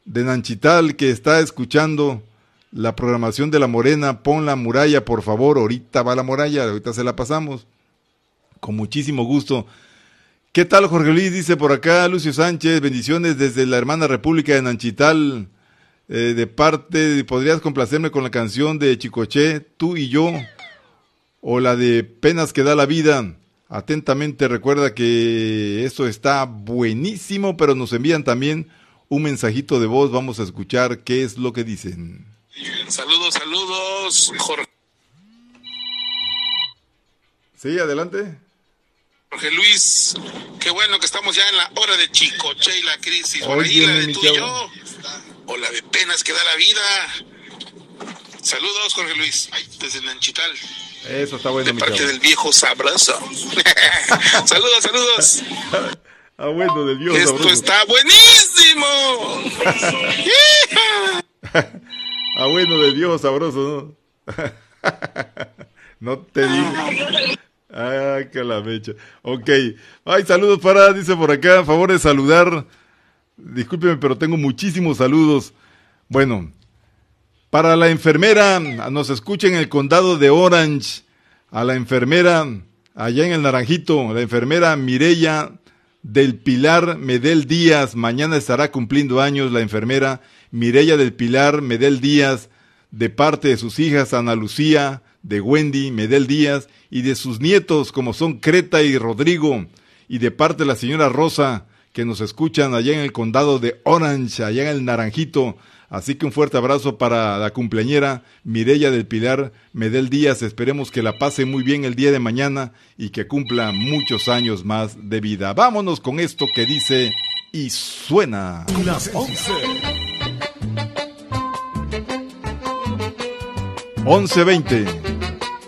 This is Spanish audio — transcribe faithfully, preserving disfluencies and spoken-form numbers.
de Nanchital que está escuchando la programación de La Morena. Pon la muralla, por favor. Ahorita va la muralla, ahorita se la pasamos. Con muchísimo gusto. ¿Qué tal, Jorge Luis? Dice por acá Lucio Sánchez, bendiciones desde la hermana República de Nanchital. Eh, de parte, ¿podrías complacerme con la canción de Chicoché, Tú y Yo? O la de Penas que da la vida. Atentamente recuerda que esto está buenísimo, pero nos envían también un mensajito de voz. Vamos a escuchar qué es lo que dicen. Saludos, saludos, Jorge. Sí, adelante. Jorge Luis, qué bueno que estamos ya en la hora de Chicoché y la crisis. Por ahí Oye, la de mi Tú chavo. y Yo, o la de Penas que da la vida. Saludos, Jorge Luis, ay, desde Nanchital. Eso está bueno, De mi parte chavo. del viejo sabroso. Saludos, saludos. Ah, bueno, del viejo Esto sabroso. está buenísimo. Ah, bueno, del viejo sabroso, ¿no? No te digo. Ah, que la mecha. Ok. Ay, saludos para, dice por acá, a favor de saludar. Discúlpeme, pero tengo muchísimos saludos. Bueno, para la enfermera, nos escucha en el condado de Orange, a la enfermera allá en el Naranjito, la enfermera Mireya del Pilar Medel Díaz. Mañana estará cumpliendo años la enfermera Mireya del Pilar Medel Díaz, de parte de sus hijas Ana Lucía, de Wendy Medel Díaz, y de sus nietos como son Creta y Rodrigo, y de parte de la señora Rosa, que nos escuchan allá en el condado de Orange, allá en el Naranjito. Así que un fuerte abrazo para la cumpleañera Mireya del Pilar Medel Díaz. Esperemos que la pase muy bien el día de mañana y que cumpla muchos años más de vida. Vámonos con esto que dice y suena. Las once. once veinte.